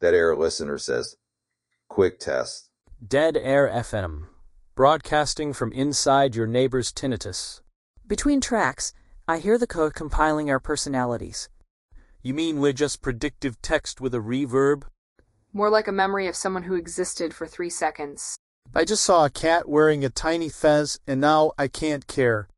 Dead Air listener says, quick test. Dead Air FM, broadcasting from inside your neighbor's tinnitus. Between tracks, I hear the code compiling our personalities. You mean we're just predictive text with a reverb? More like a memory of someone who existed for 3 seconds. I just saw a cat wearing a tiny fez, and now I can't care.